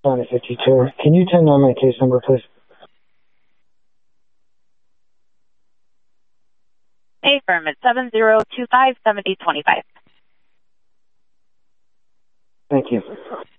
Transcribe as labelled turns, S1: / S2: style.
S1: County 52. Can you turn on my case number, please?
S2: Affirmative, 70257025.
S1: Thank you.